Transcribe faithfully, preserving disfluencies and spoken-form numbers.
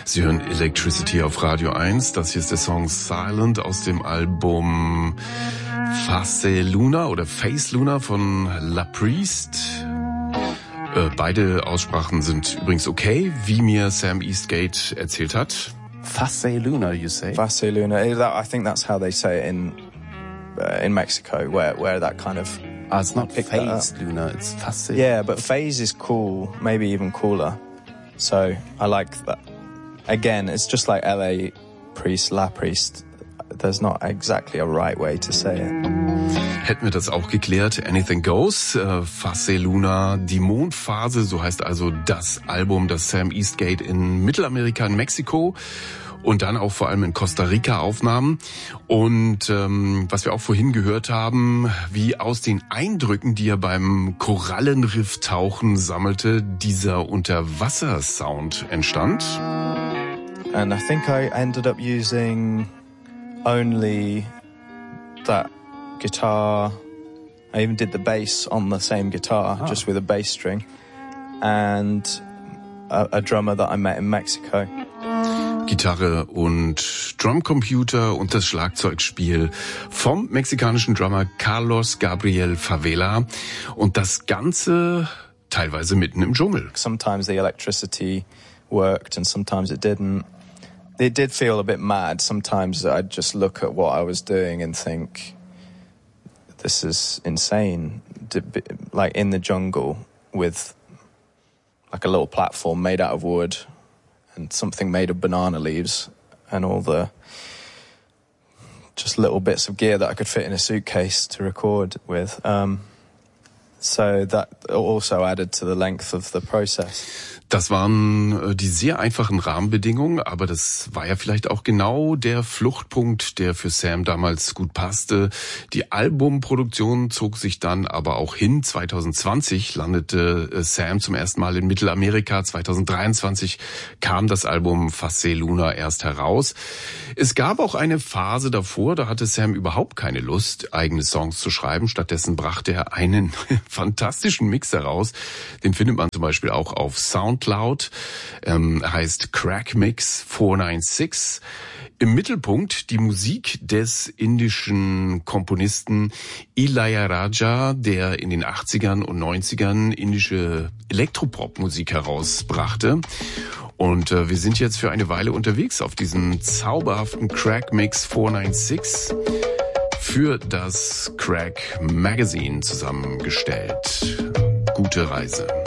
Sie hören Electricity auf Radio eins. Das hier ist der Song Silent aus dem Album Face Luna oder Face Luna von La Priest. Äh, beide Aussprachen sind übrigens okay, wie mir Sam Eastgate erzählt hat. Face Luna, you say? Face Luna. I think that's how they say it in uh, in Mexico, where where that kind of. Ah, it's not Face Luna, it's Face. Yeah, but Phase is cool, maybe even cooler. So I like that. Again, it's just like L A Priest, La Priest. There's not exactly a right way to say it. Hätten wir das auch geklärt. Anything Goes, äh, Face Luna, die Mondphase, so heißt also das Album, das Sam Eastgate in Mittelamerika, in Mexiko und dann auch vor allem in Costa Rica aufnahmen. Und ähm, was wir auch vorhin gehört haben, wie aus den Eindrücken, die er beim Korallenriff-Tauchen sammelte, dieser Unterwassersound entstand. And I think I ended up using only that guitar. I even did the bass on the same guitar, ah. just with a bass string, and a, a drummer that I met in Mexico. Gitarre und Drumcomputer und das Schlagzeugspiel vom mexikanischen Drummer Carlos Gabriel Favela und das Ganze teilweise mitten im Dschungel. Sometimes the electricity worked and sometimes it didn't. It did feel a bit mad. Sometimes I'd just look at what I was doing and think, this is insane. Like in the jungle with like a little platform made out of wood and something made of banana leaves and all the just little bits of gear that I could fit in a suitcase to record with. Um, so that also added to the length of the process. Das waren die sehr einfachen Rahmenbedingungen, aber das war ja vielleicht auch genau der Fluchtpunkt, der für Sam damals gut passte. Die Albumproduktion zog sich dann aber auch hin. zwanzig zwanzig landete Sam zum ersten Mal in Mittelamerika. zwanzig dreiundzwanzig kam das Album Face Luna erst heraus. Es gab auch eine Phase davor, da hatte Sam überhaupt keine Lust, eigene Songs zu schreiben. Stattdessen brachte er einen fantastischen Mix heraus. Den findet man zum Beispiel auch auf Sound Cloud, ähm, heißt Crack Mix vierhundersechsundneunzig. Im Mittelpunkt die Musik des indischen Komponisten Ilayaraja, der in den achtzigern und neunzigern indische Elektropop-Musik herausbrachte. Und äh, wir sind jetzt für eine Weile unterwegs auf diesem zauberhaften Crack Mix vierhundertsechsundneunzig für das Crack Magazine zusammengestellt. Gute Reise.